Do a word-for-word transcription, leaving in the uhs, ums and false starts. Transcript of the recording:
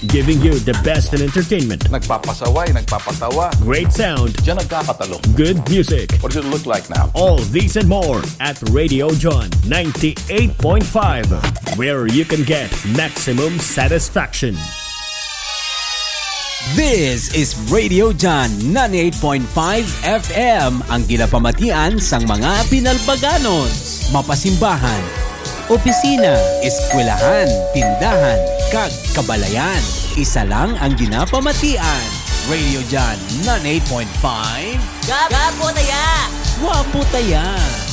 giving you the best in entertainment. Nagpapasaway, nagpapatawa. Great sound. Diyan nagkakatalo. Good music. What does it look like now? All these and more at Radio John ninety-eight point five, where you can get maximum satisfaction. This is Radio John ninety-eight point five F M, ang ginapamatian sang mga Pinalbaganos, mapasimbahan, opisina, eskwelahan, tindahan, kag kabalayan. Isa lang ang ginapamatian. Radio John ninety-eight point five. Gapo taya! Wapo taya!